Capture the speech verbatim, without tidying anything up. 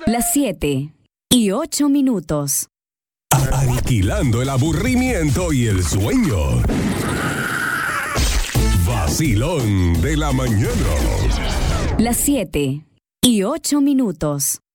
Las siete y ocho minutos. Aniquilando el aburrimiento y el sueño. Vacilón de la mañana. Las siete y ocho minutos.